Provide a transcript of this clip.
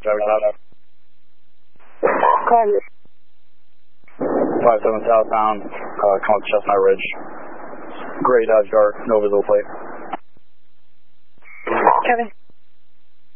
Driving out. Climb 57 southbound, come up Chestnut Ridge. Gray Dodge Dart, no visible plate. Kevin.